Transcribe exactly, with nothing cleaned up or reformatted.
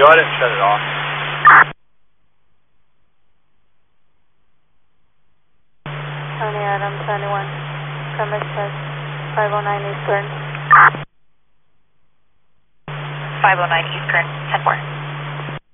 Go ahead and shut it off. Tony Adam, twenty-one. Premise test, five oh nine East Current. five oh nine East Current, ten four.